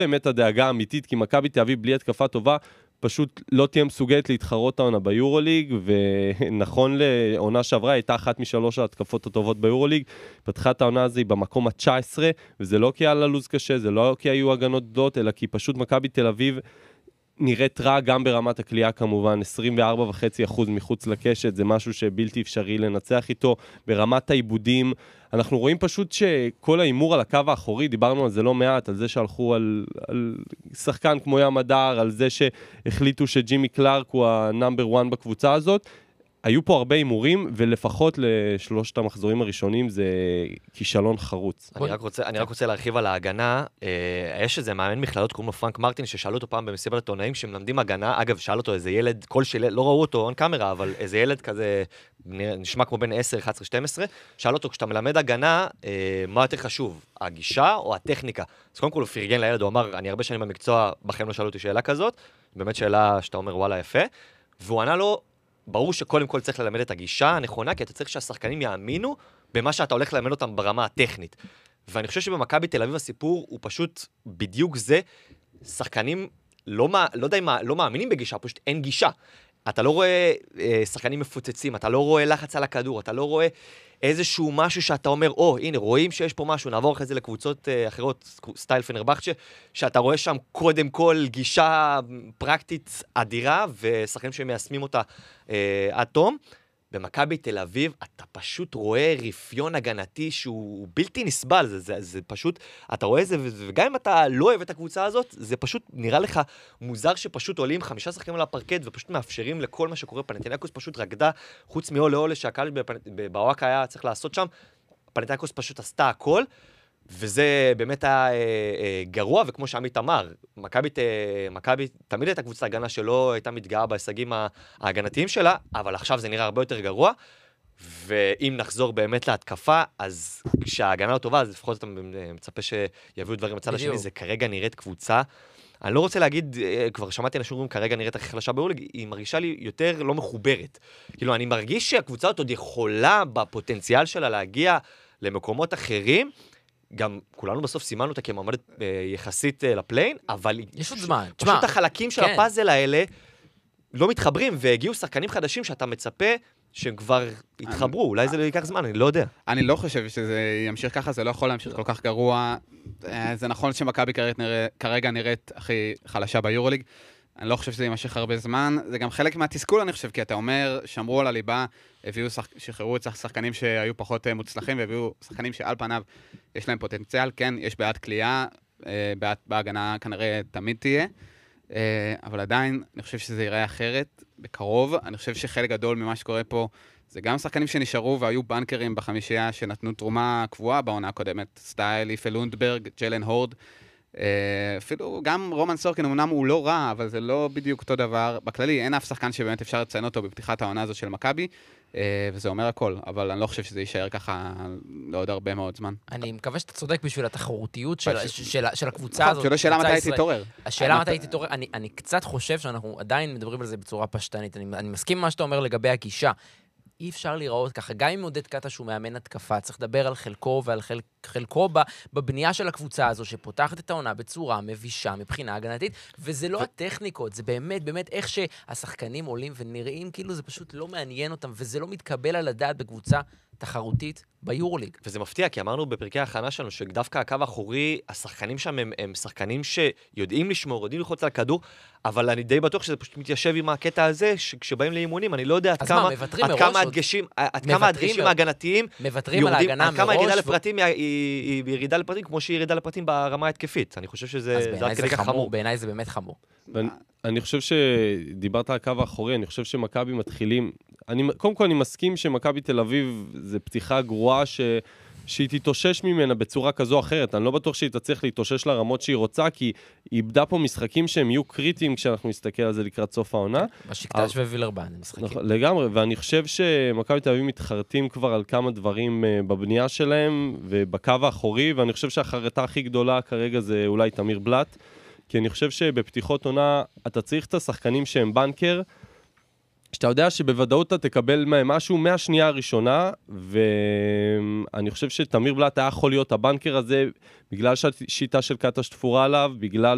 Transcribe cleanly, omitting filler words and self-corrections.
באמת הדאגה האמיתית, כי מכבי תל אביב בלי התקפה טובה, פשוט לא תהיה מסוגלת להתחרות העונה ביורוליג, ונכון לעונה שעברה, הייתה אחת משלוש ההתקפות הטובות ביורוליג, פתחה את העונה הזו במקום ה-19, וזה לא כי היה לה לוז קשה, זה לא כי היו הגנות גדולות, אלא כי פשוט מכבי תל אביב נראית רע גם ברמת הקליעה כמובן, 24.5% מחוץ לקשת, זה משהו שבלתי אפשרי לנצח איתו, ברמת העיבודים, אנחנו רואים פשוט שכל האימור על הקו האחורי, דיברנו על זה לא מעט, על זה שהלכו על שחקן כמו ים הדר, על זה שהחליטו שג'ימי קלארק הוא הנאמבר 1 בקבוצה הזאת, היו פה הרבה אימורים, ולפחות לשלושת המחזורים הראשונים זה כישלון חרוץ. אני רק רוצה להרחיב על ההגנה. יש איזה מאמן מכללות, קוראים לו פרנק מרטין, ששאלו אותו פעם במסיבת עיתונאים, שמלמדים הגנה, אגב, שאל אותו איזה ילד, לא ראו אותו on קאמרה, אבל איזה ילד כזה, נשמע כמו בין 10, 11, 12, שאל אותו, כשאתה מלמד הגנה, מה יותר חשוב, הגישה או הטכניקה? אז קודם כל הוא פרגן לילד, הוא אמר, אני הרבה שנים במקצוע, בכם לא שאלו אותי שאלה כזאת, באמת שאלה שאתה אומר, וואלה, יפה. והוא ענה לו, ברור שקודם כל צריך ללמד את הגישה הנכונה, כי אתה צריך שהשחקנים יאמינו במה שאתה הולך ללמד אותם ברמה הטכנית. ואני חושב שבמכבי תל אביב הסיפור הוא פשוט בדיוק זה, שחקנים לא מאמינים בגישה, פשוט אין גישה. אתה לא רואה שחקנים מפוצצים, אתה לא רואה לחץ על הכדור, אתה לא רואה איזשהו משהו שאתה אומר, הנה, רואים שיש פה משהו, נעבור אחרי זה לקבוצות אחרות, סטייל פנרבחצ'ה, שאתה רואה שם קודם כל גישה פרקטית אדירה, ושחקנים שמיישמים אותה עד תום. במכבי תל אביב אתה פשוט רואה רפיון הגנתי שהוא בלתי נסבל, זה פשוט, אתה רואה זה, וגם אם אתה לא אוהב את הקבוצה הזאת, זה פשוט נראה לך מוזר שפשוט עולים 5 שחקנים על הפרקט, ופשוט מאפשרים לכל מה שקורה. פנתנייקוס פשוט רקדה, חוץ מאולה אולה שהקהל בוואקה היה צריך לעשות שם, פנתנייקוס פשוט עשתה הכל, וזה באמת היה גרוע, וכמו שעמית אמר, מכבי תמיד הייתה קבוצה הגנה שלא הייתה מתגאה בהישגים ההגנתיים שלה, אבל עכשיו זה נראה הרבה יותר גרוע, ואם נחזור באמת להתקפה, אז כשההגנה לא טובה, אז לפחות אתה מצפה שיביאו דברים בצד השני, זה כרגע נראית קבוצה, אני לא רוצה להגיד, כבר שמעתי אנשים אומרים, כרגע נראית הכי חלשה ביורוליג, היא מרגישה לי יותר לא מחוברת. כאילו, אני מרגיש שהקבוצה הזאת עוד יכולה בפוטנציאל שלה להגיע למקומות אחרים, גם כולנו בסוף סימנו אותה כמעמדת יחסית לפליין, אבל יש עוד זמן. פשוט החלקים של הפאזל האלה לא מתחברים, והגיעו שחקנים חדשים שאתה מצפה שהם כבר יתחברו, אולי זה לא ייקח זמן, אני לא יודע. אני לא חושב שזה ימשיך ככה, זה לא יכול להמשיך כל כך גרוע. זה נכון שמכבי כרגע נראית הכי חלשה ביורוליג, אני לא חושב שזה יימשך הרבה זמן, זה גם חלק מהתסכול, אני חושב, כי אתה אומר, שמרו על הליבה, שחררו את שחקנים שהיו פחות מוצלחים, והביאו שחקנים שעל פניו יש להם פוטנציאל, כן, יש בעיית קליעה, בעיית בהגנה כנראה תמיד תהיה, אבל עדיין אני חושב שזה ייראה אחרת בקרוב, אני חושב שחלק גדול ממה שקורה פה, זה גם שחקנים שנשארו והיו בנקרים בחמישייה שנתנו תרומה קבועה בעונה הקודמת, סטייל, איפה לונדברג, ג'לן הורד, אפילו גם רומן סורקין, אמנם הוא לא רע, אבל זה לא בדיוק אותו דבר. בכללי, אין אף שחקן שבאמת אפשר לציין אותו בפתיחת העונה הזו של מכבי, וזה אומר הכל, אבל אני לא חושב שזה יישאר ככה לעוד הרבה מאוד זמן. אני מקווה שאתה צודק בשביל התחרותיות של הקבוצה הזאת. שלא שאלה מתי הייתי תתעורר. השאלה מתי הייתי תתעורר, אני קצת חושב שאנחנו עדיין מדברים על זה בצורה פשטנית. אני מסכים עם מה שאתה אומר לגבי הגישה. אי אפשר לראות ככה, גם אם עודד קטע שהוא מאמן התקפה, צריך לדבר על חלקו ועל חלקו בבנייה של הקבוצה הזו, שפותחת את העונה בצורה מבישה מבחינה הגנתית, וזה לא הטכניקות, זה באמת, באמת איך שהשחקנים עולים ונראים כאילו זה פשוט לא מעניין אותם, וזה לא מתקבל על הדעת בקבוצה תחרותית ביורוליג. וזה מפתיע, כי אמרנו בפרקי ההכנה שלנו, שדווקא הקו האחורי, השחקנים שם הם שחקנים שיודעים לשמור, יודעים ללחוץ על הכדור, אבל אני די בטוח שזה פשוט מתיישב עם הקטע הזה, שכשבאים לאימונים, אני לא יודע עד כמה הדגשים ההגנתיים, מוותרים על ההגנה מראש, עד כמה ירידה לפרטים היא ירידה לפרטים, כמו שהיא ירידה לפרטים ברמה התקפית. אני חושב שזה עד כדי כך חמור. בעיניי זה באמת חמור. אני חושב שדיברת על הקו האחורי, אני חושב שמכבי מתחילים, קודם כל אני מסכים שמכבי תל אביב זה פתיחה גרועה שהיא תתאושש ממנה בצורה כזו או אחרת, אני לא בטוח שהיא תצליח להתאושש לרמות שהיא רוצה, כי היא איבדה פה משחקים שהם יהיו קריטיים כשאנחנו נסתכל על זה לקראת סוף העונה. בשקטש ווילרבן, משחקים. לגמרי, ואני חושב שמכבי תל אביב מתחרטים כבר על כמה דברים בבנייה שלהם, ובקו האחורי, ואני חושב שהחרטה הכי גדולה כרגע זה אולי תמיר בלט, כי אני חושב שבפתיחות עונה אתה צריך את השחקנים שהם בנקר, שאתה יודע שבוודאות אתה תקבל מהם משהו מהשנייה הראשונה, ואני חושב שתמיר בלט היה יכול להיות הבנקר הזה, בגלל שהשיטה של קטש תפורה עליו, בגלל